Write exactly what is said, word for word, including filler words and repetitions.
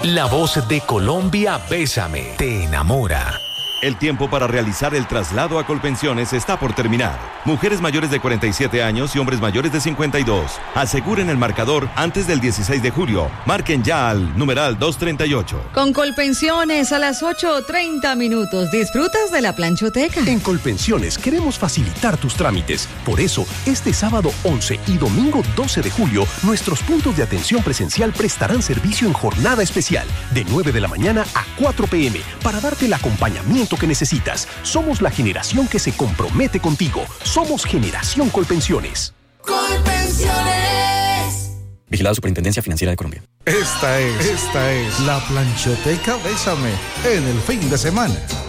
La voz de Colombia, Bésame, te enamora. El tiempo para realizar el traslado a Colpensiones está por terminar. Mujeres mayores de cuarenta y siete años y hombres mayores de cincuenta y dos. Aseguren el marcador antes del dieciséis de julio. Marquen ya al numeral doscientos treinta y ocho. Con Colpensiones a las ocho treinta minutos. ¿Disfrutas de la planchoteca? En Colpensiones queremos facilitar tus trámites. Por eso, este sábado once y domingo doce de julio, nuestros puntos de atención presencial prestarán servicio en jornada especial, de nueve de la mañana a cuatro pe eme, para darte el acompañamiento que necesitas. Somos la generación que se compromete contigo. Somos Generación Colpensiones. Colpensiones. Vigilado Superintendencia Financiera de Colombia. Esta es, esta es la planchoteca Bésame en el fin de semana.